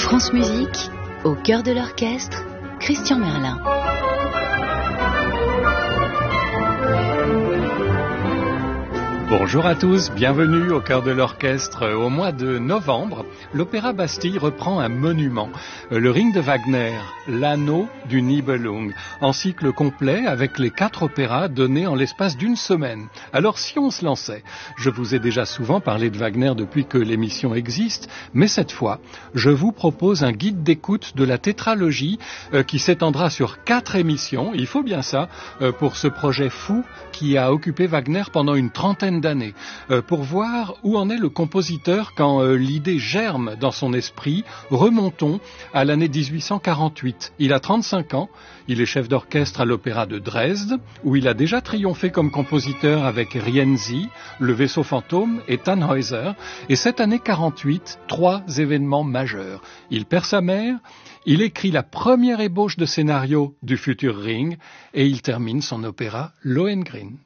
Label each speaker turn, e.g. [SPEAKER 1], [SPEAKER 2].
[SPEAKER 1] France Musique, au cœur de l'orchestre, Christian Merlin.
[SPEAKER 2] Bonjour à tous, bienvenue au cœur de l'orchestre. Au mois de novembre, l'Opéra Bastille reprend un monument, le Ring de Wagner, l'Anneau du Nibelung, en cycle complet avec les 4 opéras donnés en l'espace d'une semaine. Alors si on se lançait, je vous ai déjà souvent parlé de Wagner depuis que l'émission existe, mais cette fois, je vous propose un guide d'écoute de la tétralogie qui s'étendra sur 4 émissions, il faut bien ça, pour ce projet fou qui a occupé Wagner pendant une trentaine d'années, pour voir où en est le compositeur quand l'idée germe dans son esprit. Remontons à l'année 1848. Il a 35 ans, il est chef d'orchestre à l'Opéra de Dresde, où il a déjà triomphé comme compositeur avec Rienzi, Le Vaisseau fantôme et Tannhäuser, et cette année 48, 3 événements majeurs. Il perd sa mère, il écrit la première ébauche de scénario du futur Ring, et il termine son opéra Lohengrin.